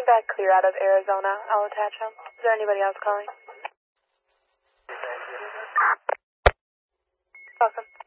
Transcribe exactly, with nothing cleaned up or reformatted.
got clear out of Arizona. I'll attach him. Is there anybody else calling? Welcome.